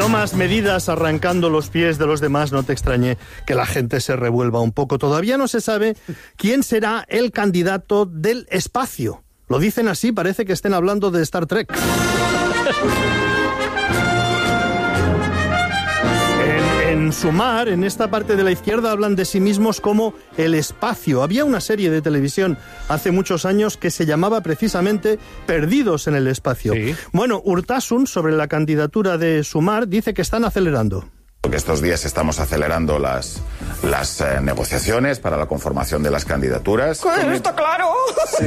No más medidas arrancando los pies de los demás, no te extrañe que la gente se revuelva un poco. Todavía no se sabe quién será el candidato del espacio. Lo dicen así, parece que estén hablando de Star Trek. En Sumar, en esta parte de la izquierda, hablan de sí mismos como el espacio. Había una serie de televisión hace muchos años que se llamaba precisamente Perdidos en el espacio. Sí. Bueno, Urtasun, sobre la candidatura de Sumar, dice que están acelerando. Porque estos días estamos acelerando las negociaciones para la conformación de las candidaturas. ¡Está claro! Sí.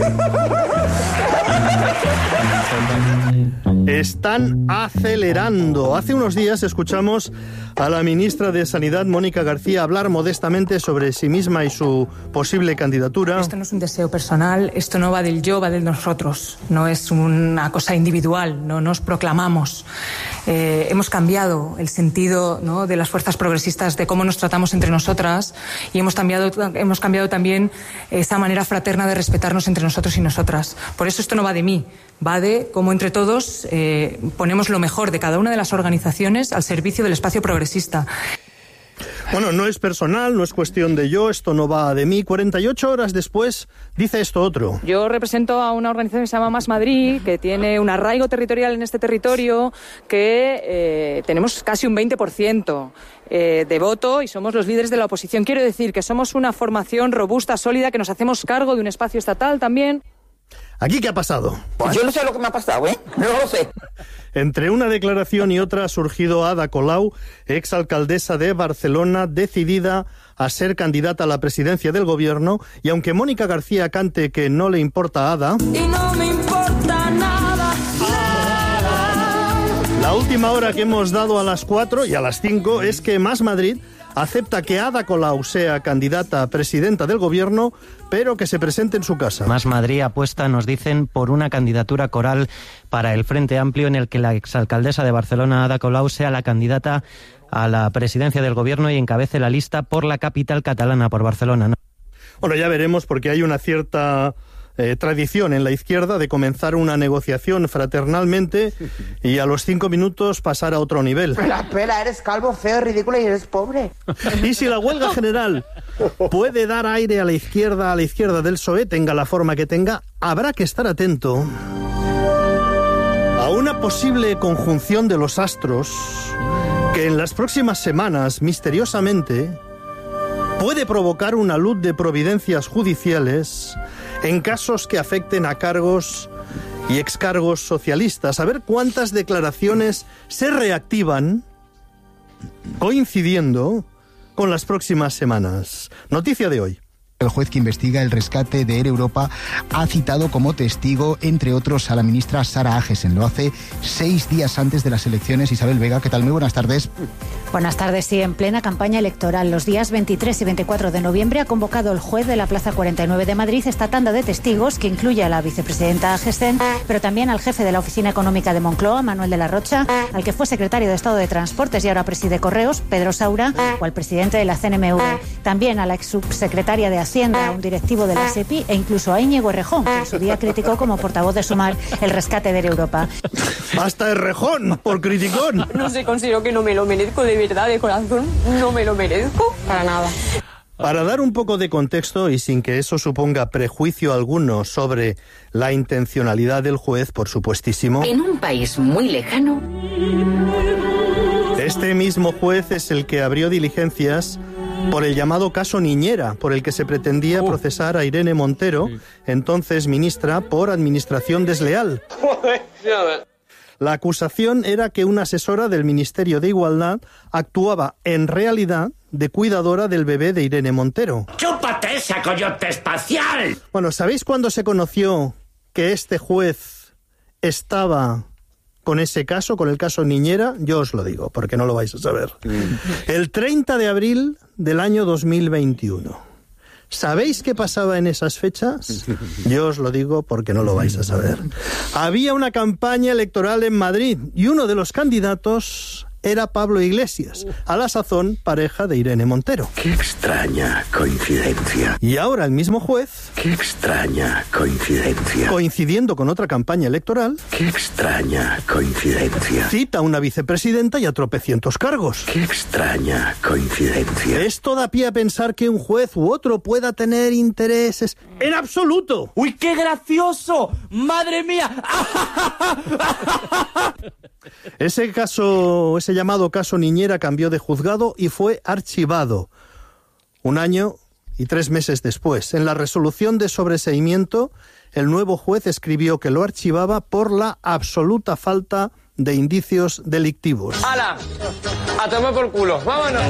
Están acelerando. Hace unos días escuchamos a la ministra de Sanidad, Mónica García, hablar modestamente sobre sí misma y su posible candidatura. Esto no es un deseo personal, esto no va del yo, va del nosotros. No es una cosa individual, no nos proclamamos. Hemos cambiado el sentido, ¿no?, de las fuerzas progresistas, de cómo nos tratamos entre nosotras, y hemos cambiado también esa manera fraterna de respetarnos entre nosotros y nosotras. Por eso esto no va de mí, va de cómo entre todos ponemos lo mejor de cada una de las organizaciones al servicio del espacio progresista. Bueno, no es personal, no es cuestión de yo, esto no va de mí. 48 horas después dice esto otro. Yo represento a una organización que se llama Más Madrid, que tiene un arraigo territorial en este territorio, que tenemos casi un 20% de voto y somos los líderes de la oposición. Quiero decir que somos una formación robusta, sólida, que nos hacemos cargo de un espacio estatal también. ¿Aquí qué ha pasado? Pues yo no sé lo que me ha pasado, no lo sé. Entre una declaración y otra ha surgido Ada Colau, exalcaldesa de Barcelona, decidida a ser candidata a la presidencia del gobierno, y aunque Mónica García cante que no le importa a Ada... Y no me importa nada, nada. La última hora que hemos dado a las 4 y a las 5 es que Más Madrid acepta que Ada Colau sea candidata a presidenta del gobierno, pero que se presente en su casa. Más Madrid apuesta, nos dicen, por una candidatura coral para el Frente Amplio, en el que la exalcaldesa de Barcelona, Ada Colau, sea la candidata a la presidencia del gobierno y encabece la lista por la capital catalana, por Barcelona, ¿no? Bueno, ya veremos, porque hay una cierta tradición en la izquierda de comenzar una negociación fraternalmente y a los 5 minutos pasar a otro nivel. Espera, eres calvo, feo, ridículo y eres pobre. Y si la huelga general puede dar aire a la izquierda del PSOE, tenga la forma que tenga, habrá que estar atento a una posible conjunción de los astros que en las próximas semanas, misteriosamente, puede provocar una luz de providencias judiciales en casos que afecten a cargos y excargos socialistas. A ver cuántas declaraciones se reactivan coincidiendo con las próximas semanas. Noticia de hoy. El juez que investiga el rescate de Air Europa ha citado como testigo, entre otros, a la ministra Sara Agesen. Lo hace 6 días antes de las elecciones. Isabel Vega, ¿qué tal? Muy buenas tardes. Buenas tardes. Sí, en plena campaña electoral, los días 23 y 24 de noviembre, ha convocado el juez de la Plaza 49 de Madrid esta tanda de testigos, que incluye a la vicepresidenta Agesen, pero también al jefe de la Oficina Económica de Moncloa, Manuel de la Rocha, al que fue secretario de Estado de Transportes y ahora preside Correos, Pedro Saura, o al presidente de la CNMV. También a la ex subsecretaria de Hacienda, a un directivo de la SEPI, e incluso a Íñigo Errejón, que en su día criticó como portavoz de Sumar el rescate de Air Europa. ¡Hasta Errejón, por criticón! No sé, considero que no me lo merezco, de verdad, de corazón, no me lo merezco para nada. Para dar un poco de contexto y sin que eso suponga prejuicio alguno sobre la intencionalidad del juez, por supuestísimo. En un país muy lejano. Este mismo juez es el que abrió diligencias por el llamado caso Niñera, por el que se pretendía procesar a Irene Montero, entonces ministra, por administración desleal. La acusación era que una asesora del Ministerio de Igualdad actuaba en realidad de cuidadora del bebé de Irene Montero. ¡Chúpate esa coyote espacial! Bueno, ¿sabéis cuándo se conoció que este juez estaba con ese caso, con el caso Niñera? Yo os lo digo, porque no lo vais a saber. El 30 de abril del año 2021. ¿Sabéis qué pasaba en esas fechas? Yo os lo digo porque no lo vais a saber. Había una campaña electoral en Madrid y uno de los candidatos era Pablo Iglesias, a la sazón pareja de Irene Montero. Qué extraña coincidencia. Y ahora el mismo juez, Qué extraña coincidencia. coincidiendo con otra campaña electoral, Qué extraña coincidencia. cita a una vicepresidenta y a tropecientos cargos. Qué extraña coincidencia. ¿Esto da pie a pensar que un juez u otro pueda tener intereses? ¡En absoluto! ¡Uy, qué gracioso! ¡Madre mía! Ese llamado caso Niñera cambió de juzgado y fue archivado 1 año y 3 meses después. En la resolución de sobreseimiento, el nuevo juez escribió que lo archivaba por la absoluta falta de indicios delictivos. ¡Hala! ¡A tomar por culo! ¡Vámonos!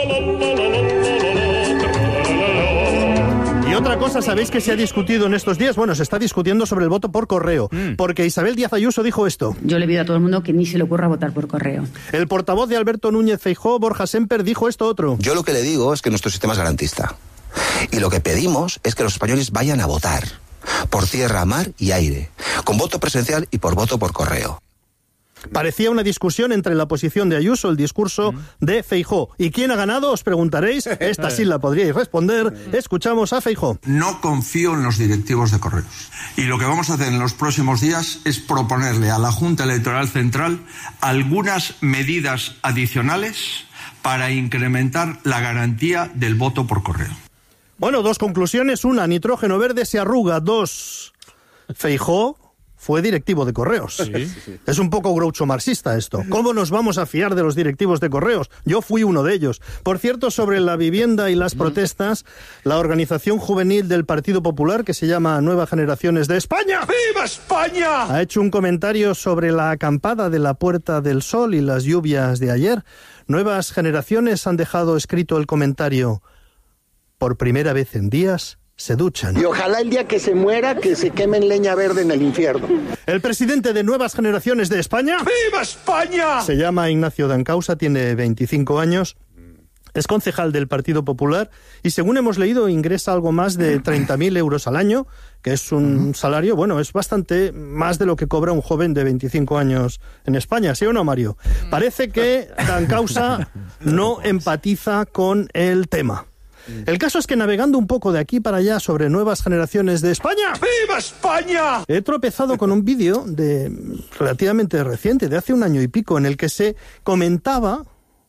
Y otra cosa, ¿sabéis que se ha discutido en estos días? Bueno, se está discutiendo sobre el voto por correo, porque Isabel Díaz Ayuso dijo esto. Yo le pido a todo el mundo que ni se le ocurra votar por correo. El portavoz de Alberto Núñez Feijóo, Borja Sémper, dijo esto otro. Yo lo que le digo es que nuestro sistema es garantista. Y lo que pedimos es que los españoles vayan a votar, por tierra, mar y aire, con voto presencial y por voto por correo. Parecía una discusión entre la posición de Ayuso, el discurso de Feijóo. ¿Y quién ha ganado? Os preguntaréis. Esta sí la podríais responder. Escuchamos a Feijóo. No confío en los directivos de correos. Y lo que vamos a hacer en los próximos días es proponerle a la Junta Electoral Central algunas medidas adicionales para incrementar la garantía del voto por correo. Bueno, 2 conclusiones. 1, nitrógeno verde se arruga. 2, Feijóo fue directivo de correos. Sí. Es un poco groucho marxista esto. ¿Cómo nos vamos a fiar de los directivos de correos? Yo fui uno de ellos. Por cierto, sobre la vivienda y las protestas, la organización juvenil del Partido Popular, que se llama Nuevas Generaciones de España, ¡Viva España!, ha hecho un comentario sobre la acampada de la Puerta del Sol y las lluvias de ayer. Nuevas Generaciones han dejado escrito el comentario: por primera vez en días se duchan. Y ojalá el día que se muera, que se quemen leña verde en el infierno. El presidente de Nuevas Generaciones de España, ¡Viva España!, se llama Ignacio Dancausa, tiene 25 años, es concejal del Partido Popular y, según hemos leído, ingresa algo más de 30.000 euros al año, que es un salario, bueno, es bastante más de lo que cobra un joven de 25 años en España, ¿sí o no, Mario? Parece que Dancausa no empatiza con el tema. El caso es que, navegando un poco de aquí para allá sobre Nuevas Generaciones de España, ¡Viva España!, he tropezado con un vídeo relativamente reciente, de hace 1 año y pico, en el que se comentaba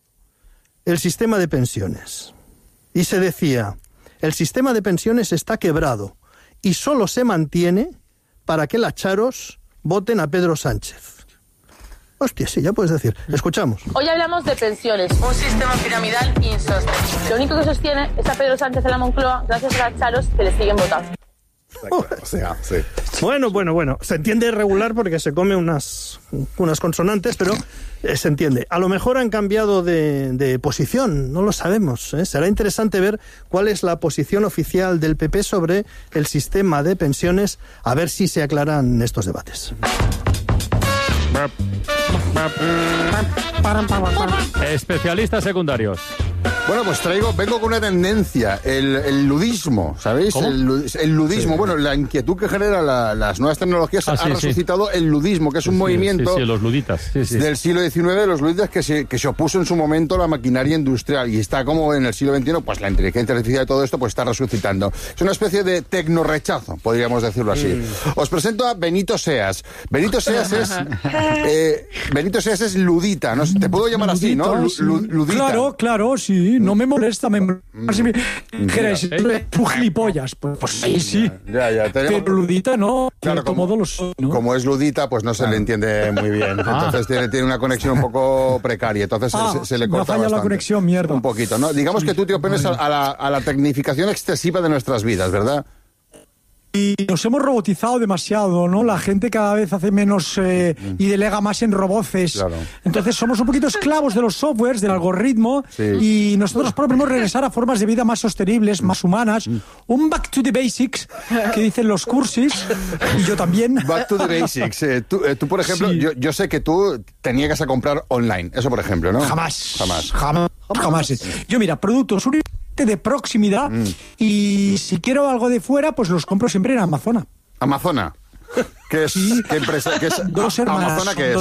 el sistema de pensiones. Y se decía: el sistema de pensiones está quebrado y solo se mantiene para que las charos voten a Pedro Sánchez. Hostia, sí, ya puedes decir. Escuchamos. Hoy hablamos de pensiones, un sistema piramidal insostenible. Lo único que sostiene es a Pedro Sánchez en la Moncloa gracias a los charos que le siguen votando. O sea, sí. Bueno. Se entiende regular porque se come unas consonantes, pero se entiende. A lo mejor han cambiado de posición, no lo sabemos. Será interesante ver cuál es la posición oficial del PP sobre el sistema de pensiones, a ver si se aclaran estos debates. Especialistas secundarios. Bueno, pues vengo con una tendencia, el ludismo, ¿sabéis? El ludismo, sí. Bueno, la inquietud que genera las nuevas tecnologías ha resucitado el ludismo, que es un movimiento los luditas, del siglo XIX, los luditas que se opuso en su momento a la maquinaria industrial, y está como en el siglo XXI, pues la inteligencia artificial y todo esto pues está resucitando. Es una especie de tecnorrechazo, podríamos decirlo así. Os presento a Benito Seas. Benito Seas es ludita, ¿no? Te puedo llamar ludita, así, ¿no? Ludita. Claro, sí. No me molesta, tú gilipollas. Pues sí. Ya. Pero ludita no, claro, como es ludita, pues no se le entiende muy bien. Entonces tiene una conexión un poco precaria. Entonces se le corta bastante. La conexión, mierda. Un poquito, ¿no? Digamos que tú te opones a la tecnificación excesiva de nuestras vidas, ¿verdad? Y nos hemos robotizado demasiado, ¿no? La gente cada vez hace menos y delega más en roboces. Claro. Entonces somos un poquito esclavos de los softwares, del algoritmo, y nosotros proponemos regresar a formas de vida más sostenibles, más humanas. Un back to the basics, que dicen los cursis, y yo también. Back to the basics. Tú por ejemplo, yo sé que tú te niegas a comprar online. Eso, por ejemplo, ¿no? Jamás. Yo, mira, productos de proximidad, y si quiero algo de fuera, pues los compro siempre en Amazona. ¿Amazona? ¿Qué es? ¿Qué empresa? ¿Qué es? Dos hermanas. ¿Amazona qué es?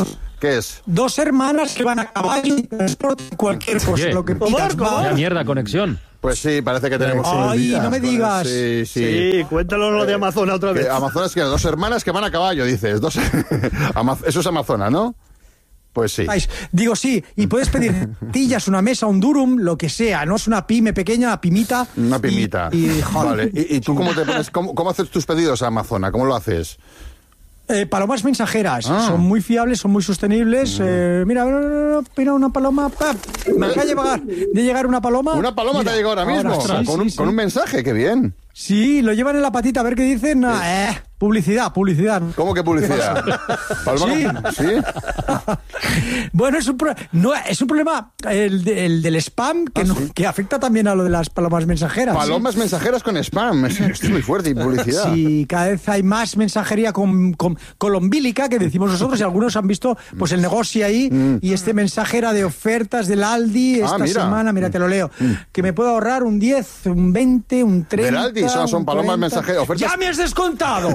¿Qué es? 2 hermanas que van a caballo y transportan cualquier cosa, Oye, lo que pidas. Vaya mierda, conexión. Pues sí, parece que tenemos unos Ay, días no me con digas. Sí, cuéntalo lo de Amazonas otra vez. Amazonas, que 2 hermanas que van a caballo, dices. Eso es Amazonas, ¿no? Pues sí. Digo sí, y puedes pedir tillas, una mesa, un durum, lo que sea, no es una pyme pequeña, una pimita. Una pimita. Vale. ¿Y tú cómo te pones, cómo haces tus pedidos a Amazona? ¿Cómo lo haces? Palomas mensajeras, son muy fiables, son muy sostenibles. Mira una paloma. Me acaba de llegar una paloma. ¿Una paloma te ha llegado ahora mismo? Sí, con un mensaje, qué bien. Sí, lo llevan en la patita, a ver qué dicen. Publicidad. ¿Cómo que publicidad? ¿Sí? Bueno, es un problema el del spam que afecta también a lo de las palomas mensajeras. Palomas mensajeras con spam, esto es muy fuerte, y publicidad. Sí, cada vez hay más mensajería colombílica, que decimos nosotros, y algunos han visto pues el negocio ahí, y este mensaje era de ofertas del Aldi esta semana, mira, te lo leo, que me puedo ahorrar un 10, un 20, un 30... Del Aldi, son palomas mensajeras, ofertas... ¡Ya me has descontado!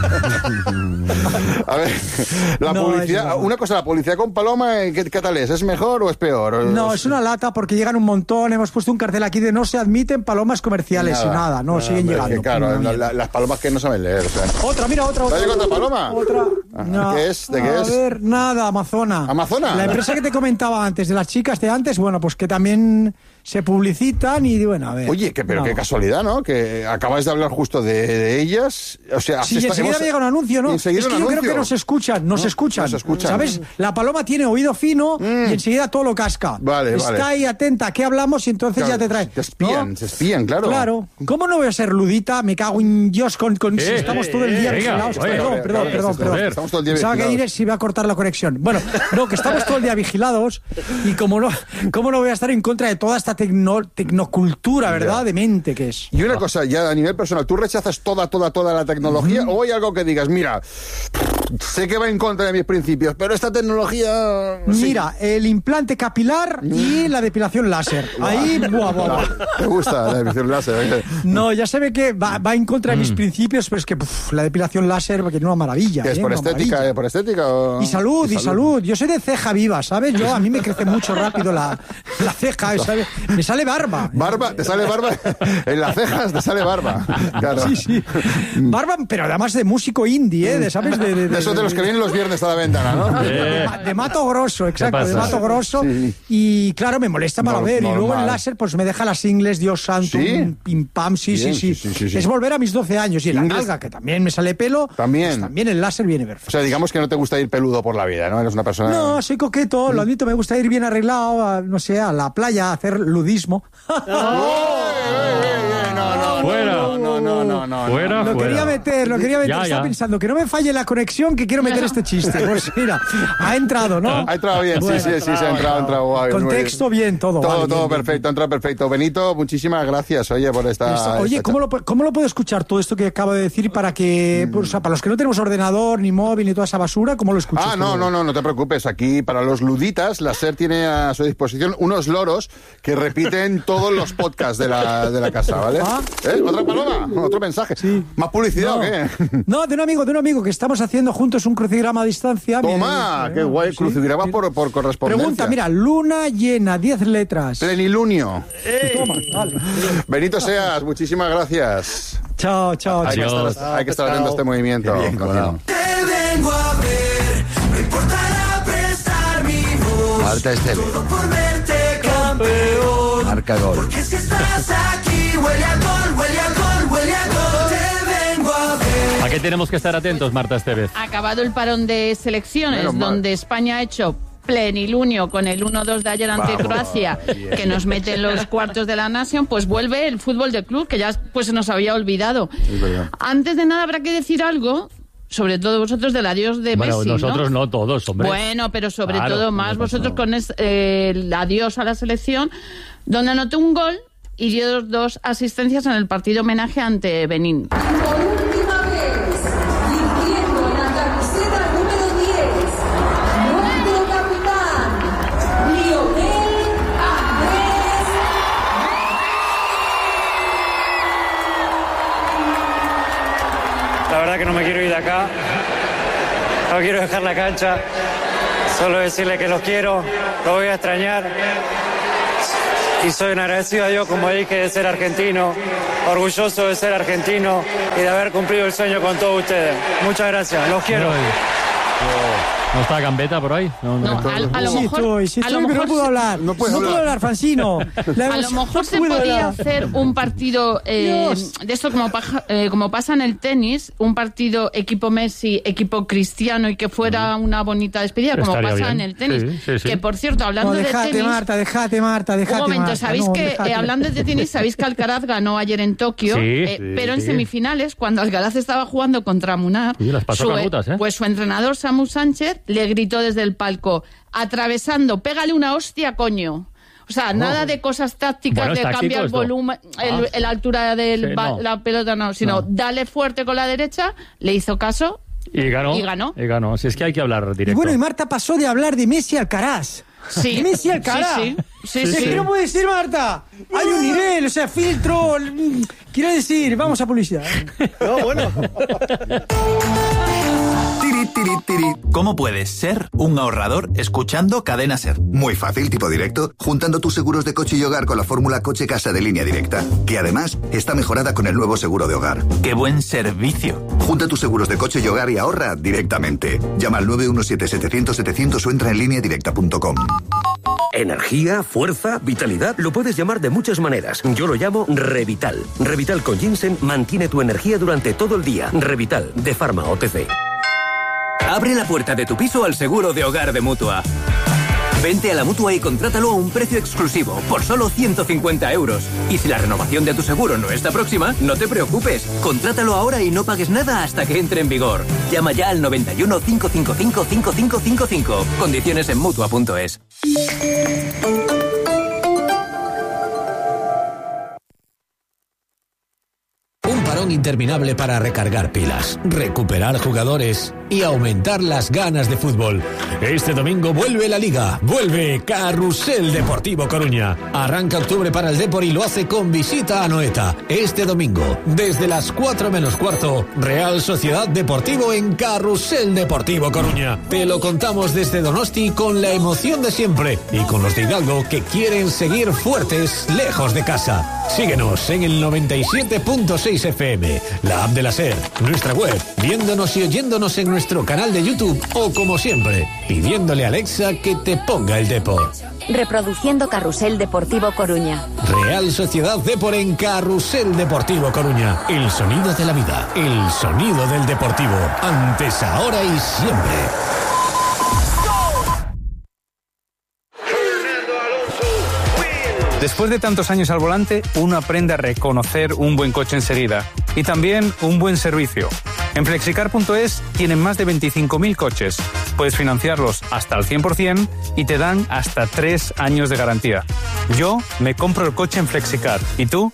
A ver, la publicidad, una cosa, la publicidad con paloma, ¿qué tal es? ¿Es mejor o es peor? No, es una lata porque llegan un montón. Hemos puesto un cartel aquí de no se admiten palomas comerciales y nada, siguen llegando. Que, claro, las palomas que no saben leer. O sea. Otra. ¿Te ha llegado otra paloma? Otra. No. ¿Qué es? ¿De qué es? A ver, nada, Amazona. ¿Amazona? La empresa que te comentaba antes, de las chicas de antes, bueno, pues que también se publicitan y bueno, a ver. Oye, qué casualidad, ¿no? Que acabas de hablar justo de ellas. O sea, sí, enseguida me llega un anuncio, ¿no? Es que yo creo que nos escuchan. ¿Sabes? La paloma tiene oído fino y enseguida todo lo casca. Está ahí atenta a qué hablamos y entonces ya te trae. Se espían, claro. Claro. ¿Cómo no voy a ser ludita? Me cago en Dios con si estamos todo el día vigilados. Perdón. Estamos todo el día Pensaba que Inés iba a cortar la conexión. Bueno, no, que estamos todo el día vigilados y cómo no voy a estar en contra de toda esta tecnocultura, ¿verdad? De mente que es. Y una cosa, ya a nivel personal, ¿tú rechazas toda la tecnología o hay algo que digas, mira, sé que va en contra de mis principios, pero esta tecnología... Mira, el implante capilar y la depilación láser. Ahí, buah. ¿Te gusta la depilación láser? No, ya se ve que va en contra de mis principios, pero es que la depilación láser, que es una maravilla. ¿Es por estética? ¿Por estética o...? Y salud. Yo soy de ceja viva, ¿sabes? A mí me crece mucho rápido la ceja, ¿sabes? Me sale barba. ¿Barba? ¿Te sale barba? En las cejas te sale barba. Claro. Sí. Barba, pero además de músico indie, ¿sabes? De esos de los que vienen los viernes a la ventana, ¿no? De Mato Grosso, exacto, de Mato Grosso. Sí. Y claro, me molesta para ver. Y luego el láser, pues me deja las ingles, Dios santo, pim pam, sí. Es volver a mis 12 años. Y la nalga, que también me sale pelo, pues también el láser viene perfecto. O sea, digamos que no te gusta ir peludo por la vida, ¿no? Eres una persona... No, soy coqueto, lo admito, me gusta ir bien arreglado, a la playa, a hacer ludismo. No. Fuera. Quería meter. Estaba pensando que no me falle la conexión, que quiero meter este chiste. Pues mira, ha entrado, ¿no? Ha entrado bien, sí, se ha entrado guay. Contexto bien, todo. Todo perfecto, ha entrado perfecto. Benito, muchísimas gracias, oye, por esta... Oye, ¿cómo lo puedo escuchar todo esto que acabo de decir para que, o sea, para los que no tenemos ordenador, ni móvil, ni toda esa basura, ¿cómo lo escuchas? No te preocupes. Aquí, para los luditas, la SER tiene a su disposición unos loros que repiten todos los podcasts de la casa, ¿vale? ¿Otra paloma? ¿Otro mensaje? Sí. ¿Más publicidad o qué? No, de un amigo que estamos haciendo juntos un crucigrama a distancia. Toma, qué guay, crucigrama por correspondencia. Pregunta, mira, luna llena, 10 letras. Plenilunio. Toma, vale. Benito Seas, muchísimas gracias. Chao. Hay que estar atento a este movimiento. Te vengo a ver, no importará prestar mi voz. Marta Esteve. Todo por verte campeón. Marca Gol. Porque es que estás aquí, huele a gol. Te vengo a ver. ¿A qué tenemos que estar atentos, Marta Estevez? Acabado el parón de selecciones, donde España ha hecho plenilunio con el 1-2 de ayer ante Croacia, que nos mete en los cuartos de la Nation, pues vuelve el fútbol de club, que ya pues se nos había olvidado. Antes de nada habrá que decir algo, sobre todo vosotros, del adiós de Messi, nosotros no todos, hombre. Bueno, pero sobre todo más vosotros con el adiós a la selección, donde anotó un gol y dio 2 asistencias en el partido homenaje ante Benín. La verdad que no me quiero ir de acá, no quiero dejar la cancha. Solo decirle que los quiero, los voy a extrañar. Y soy un agradecido a Dios, como dije, de ser argentino, orgulloso de ser argentino y de haber cumplido el sueño con todos ustedes. Muchas gracias, los quiero. ¿No está Gambetta por ahí? A lo mejor... Sí, pero no puedo hablar. No puedo hablar, Francino. A lo mejor se podía hacer un partido de esto como pasa en el tenis, un partido equipo Messi, equipo Cristiano, y que fuera una bonita despedida, como Estaría pasa bien. en el tenis. Sí. Que, por cierto, hablando de tenis... Déjate, Marta. Un momento, Marta. ¿sabéis hablando de tenis, sabéis que Alcaraz ganó ayer en Tokio? Pero en semifinales, cuando Alcaraz estaba jugando contra Munar, las pasó canutas, pues su entrenador, Samu Sánchez, le gritó desde el palco, atravesando, pégale una hostia, coño. O sea, nada de cosas tácticas, de cambiar el volumen, la altura de la pelota, no, sino dale fuerte con la derecha, le hizo caso y ganó. Si es que hay que hablar directo. Y bueno, y Marta pasó de hablar de Messi a Alcaraz. Sí. De Messi a Alcaraz. Sí. ¿Qué no puede decir, Marta? Hay un nivel, o sea, filtro. Quiero decir, vamos a publicidad. No, bueno. ¿Cómo puedes ser un ahorrador escuchando Cadena Ser? Muy fácil, tipo directo, juntando tus seguros de coche y hogar con la fórmula Coche Casa de Línea Directa, que además está mejorada con el nuevo seguro de hogar. ¡Qué buen servicio! Junta tus seguros de coche y hogar y ahorra directamente. Llama al 917-700-700 o entra en lineadirecta.com. Energía, fuerza, vitalidad, lo puedes llamar de muchas maneras. Yo lo llamo Revital. Revital con ginseng mantiene tu energía durante todo el día. Revital, de Pharma OTC. Abre la puerta de tu piso al seguro de hogar de Mutua. Vente a la Mutua y contrátalo a un precio exclusivo, por solo 150 euros. Y si la renovación de tu seguro no está próxima, no te preocupes. Contrátalo ahora y no pagues nada hasta que entre en vigor. Llama ya al 91 555 5555. Condiciones en Mutua.es. Interminable para recargar pilas, recuperar jugadores y aumentar las ganas de fútbol. Este domingo vuelve la Liga, vuelve Carrusel Deportivo Coruña. Arranca octubre para el Depor y lo hace con visita a Anoeta. Este domingo, desde las 4 menos cuarto, Real Sociedad Deportivo en Carrusel Deportivo Coruña. Te lo contamos desde Donosti con la emoción de siempre y con los de Hidalgo que quieren seguir fuertes lejos de casa. Síguenos en el 97.6 FM, la app de la SER, nuestra web, viéndonos y oyéndonos en nuestro canal de YouTube o, como siempre, pidiéndole a Alexa que te ponga el Depor. Reproduciendo Carrusel Deportivo Coruña. Real Sociedad Depor en Carrusel Deportivo Coruña. El sonido de la vida, el sonido del deportivo. Antes, ahora y siempre. Después de tantos años al volante, uno aprende a reconocer un buen coche enseguida y también un buen servicio. En Flexicar.es tienen más de 25.000 coches. Puedes financiarlos hasta el 100% y te dan hasta 3 años de garantía. Yo me compro el coche en Flexicar. ¿Y tú?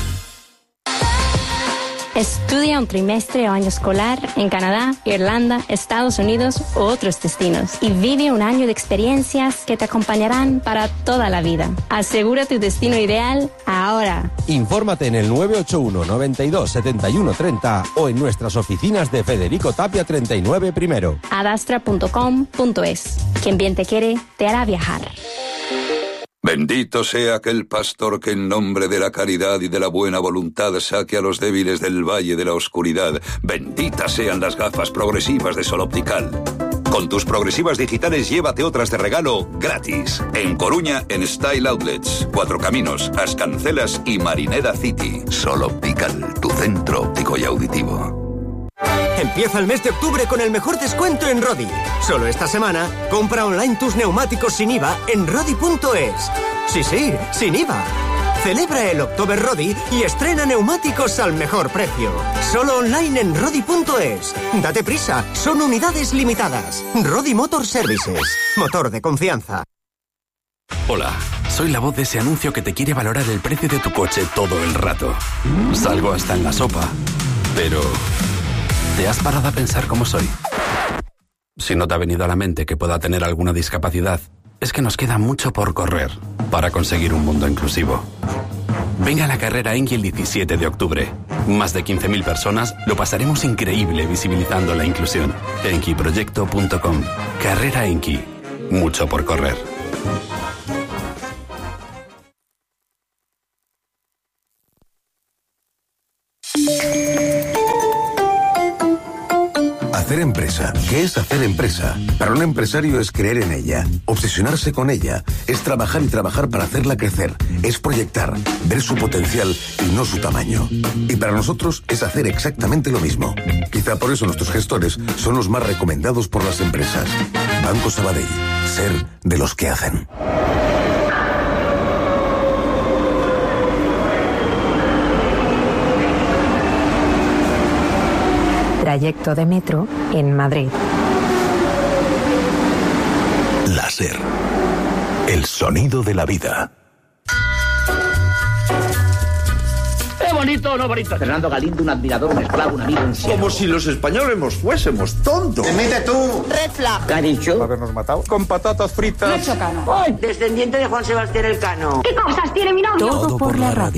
Estudia un trimestre o año escolar en Canadá, Irlanda, Estados Unidos u otros destinos y vive un año de experiencias que te acompañarán para toda la vida. Asegura tu destino ideal ahora. Infórmate en el 981 92 71 30 o en nuestras oficinas de Federico Tapia 39 primero. adastra.com.es. Quien bien te quiere, te hará viajar. Bendito sea aquel pastor que en nombre de la caridad y de la buena voluntad saque a los débiles del valle de la oscuridad. Benditas sean las gafas progresivas de Sol Optical. Con tus progresivas digitales llévate otras de regalo gratis. En Coruña, en Style Outlets, Cuatro Caminos, Ascancelas y Marineda City. Sol Optical, tu centro óptico y auditivo. Empieza el mes de octubre con el mejor descuento en Rodi. Solo esta semana, compra online tus neumáticos sin IVA en Rodi.es. Sí, sin IVA. Celebra el October Rodi y estrena neumáticos al mejor precio. Solo online en Rodi.es. Date prisa, son unidades limitadas. Rodi Motor Services. Motor de confianza. Hola, soy la voz de ese anuncio que te quiere valorar el precio de tu coche todo el rato. Salgo hasta en la sopa. Pero... ¿te has parado a pensar cómo soy? Si no te ha venido a la mente que pueda tener alguna discapacidad, es que nos queda mucho por correr para conseguir un mundo inclusivo. Venga a la carrera Enki el 17 de octubre. Más de 15.000 personas lo pasaremos increíble visibilizando la inclusión. Enkiproyecto.com. Carrera Enki. mucho por correr. Hacer empresa. ¿Qué es hacer empresa? Para un empresario es creer en ella, obsesionarse con ella, es trabajar y trabajar para hacerla crecer, es proyectar, ver su potencial y no su tamaño. Y para nosotros es hacer exactamente lo mismo. Quizá por eso nuestros gestores son los más recomendados por las empresas. Banco Sabadell. Ser de los que hacen. Trayecto de metro en Madrid. Láser. El sonido de la vida. ¿Es bonito o no bonito? Fernando Galindo, un admirador, un esclavo, un amigo, un siervo. Como si los españoles fuésemos tontos. Emite tú. Red flag. ¿Qué ha dicho? Habernos matado. Con patatas fritas. Nacho Cano. Descendiente de Juan Sebastián Elcano. ¿Qué cosas tiene mi novio? Todo por la radio.